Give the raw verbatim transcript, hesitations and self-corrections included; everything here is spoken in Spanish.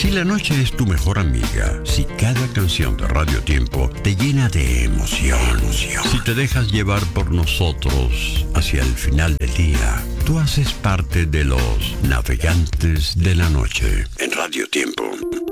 Si la noche es tu mejor amiga, si cada canción de Radio Tiempo te llena de emoción, emoción, si te dejas llevar por nosotros hacia el final del día, tú haces parte de los navegantes de la noche en Radio Tiempo.